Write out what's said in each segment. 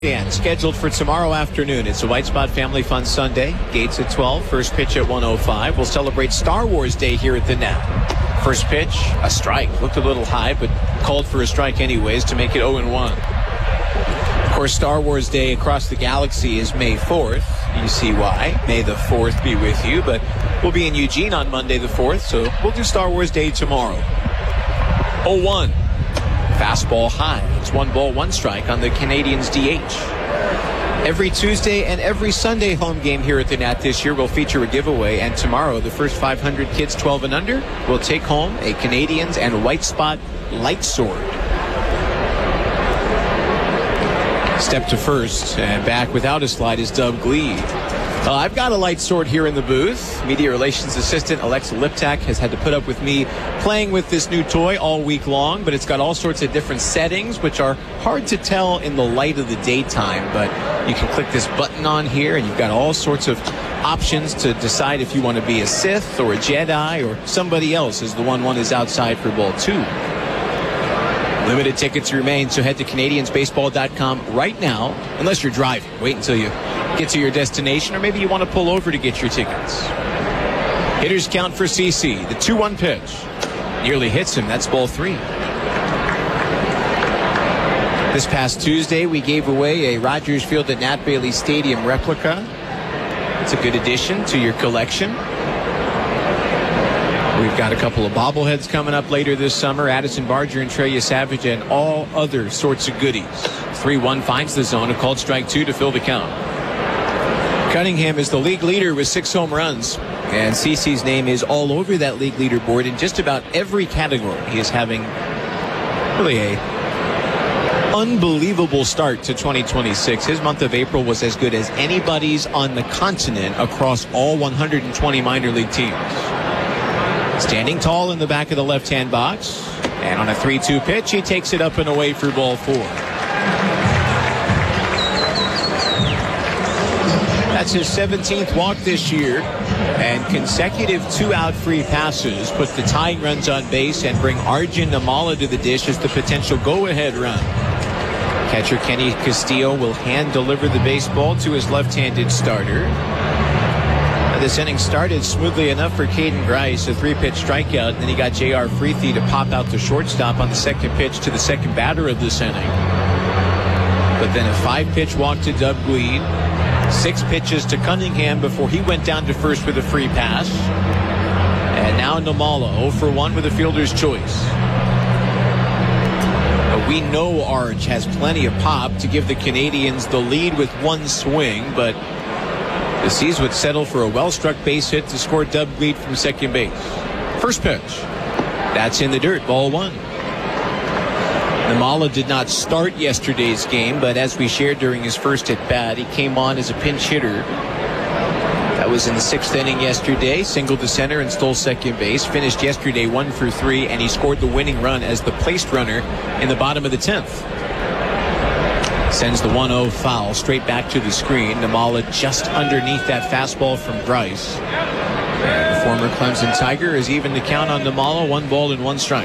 And scheduled for tomorrow afternoon. It's a White Spot Family Fun Sunday. Gates at 12. First pitch at 1:05. We'll celebrate Star Wars Day here at the Net. First pitch, a strike. Looked a little high, but called for a strike anyways to make it 0-1. Of course, Star Wars Day across the galaxy is May 4th. You see why. May the 4th be with you. But we'll be in Eugene on Monday the 4th, so we'll do Star Wars Day tomorrow. 0-1. Fastball high. It's 1 ball, 1 strike on the Canadiens DH. Every Tuesday and every Sunday home game here at the Nat this year will feature a giveaway, and tomorrow the first 500 kids 12 and under will take home a Canadiens and White Spot light sword. Step to first, and back without a slide is Dub Gleed. I've got a light sword here in the booth. Media Relations Assistant Alexa Liptak has had to put up with me playing with this new toy all week long, but it's got all sorts of different settings, which are hard to tell in the light of the daytime. But you can click this button on here, and you've got all sorts of options to decide if you want to be a Sith or a Jedi or somebody else, as the 1-1 is outside for ball 2. Limited tickets remain, so head to CanadiensBaseball.com right now, unless you're driving. Wait until you get to your destination, or maybe you want to pull over to get your tickets. Hitters count for CC. The 2-1 pitch nearly hits him. That's ball 3. This past Tuesday, we gave away a Rogers Field at Nat Bailey Stadium replica. It's a good addition to your collection. We've got a couple of bobbleheads coming up later this summer. Addison Barger and Treya Savage and all other sorts of goodies. 3-1 finds the zone. A called strike 2 to fill the count. Cunningham is the league leader with 6 home runs. And CC's name is all over that league leaderboard in just about every category. He is having really a unbelievable start to 2026. His month of April was as good as anybody's on the continent across all 120 minor league teams. Standing tall in the back of the left-hand box. And on a 3-2 pitch, he takes it up and away for ball 4. That's his 17th walk this year. And consecutive 2-out free passes put the tying runs on base and bring Arjun Nimmala to the dish as the potential go-ahead run. Catcher Kenny Castillo will hand-deliver the baseball to his left-handed starter. This inning started smoothly enough for Caden Grice, a 3-pitch strikeout, and then he got J.R. Freethy to pop out the shortstop on the second pitch to the second batter of this inning. But then a 5-pitch walk to Dub Gleed, 6 pitches to Cunningham before he went down to first with a free pass. And now Nimmala 0 for 1 with a fielder's choice. We know Arch has plenty of pop to give the Canadiens the lead with 1 swing, but the Seas would settle for a well-struck base hit to score Dub Gleed from second base. First pitch. That's in the dirt. Ball 1. Nimmala did not start yesterday's game, but as we shared during his first at-bat, he came on as a pinch hitter. That was in the 6th inning yesterday. Singled to center and stole second base. Finished yesterday 1 for 3, and he scored the winning run as the placed runner in the bottom of the 10th. Sends the 1-0 foul straight back to the screen. Nimmala just underneath that fastball from Grice. And the former Clemson Tiger is even the count on Nimmala. 1 ball and 1 strike.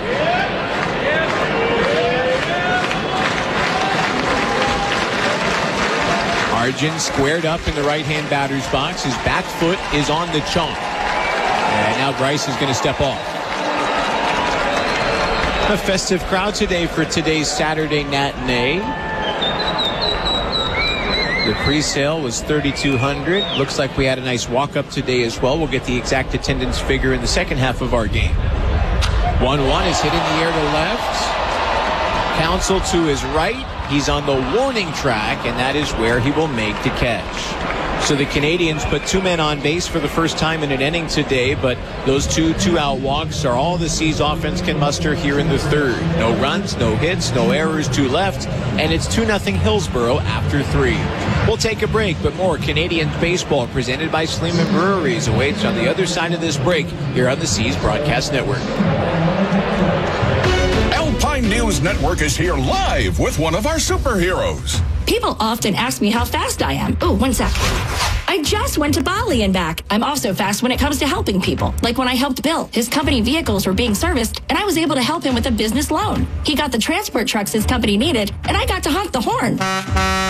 Arjun squared up in the right-hand batter's box. His back foot is on the chunk. And now Grice is going to step off. A festive crowd today for today's Saturday Matinee. The pre-sale was 3,200. Looks like we had a nice walk-up today as well. We'll get the exact attendance figure in the second half of our game. 1-1 is hit in the air to left. Counsell to his right. He's on the warning track, and that is where he will make the catch. So the Canadiens put 2 men on base for the first time in an inning today, but those 2-out walks are all the Seas offense can muster here in the third. No runs, no hits, no errors to left, and it's 2-0 Hillsborough after 3. We'll take a break, but more Canadiens baseball presented by Sleeman Breweries awaits on the other side of this break here on the Seas Broadcast Network. Alpine News Network is here live with one of our superheroes. People often ask me how fast I am. Oh, 1 sec. I just went to Bali and back. I'm also fast when it comes to helping people. Like when I helped Bill. His company vehicles were being serviced, and I was able to help him with a business loan. He got the transport trucks his company needed, and I got to honk the horn.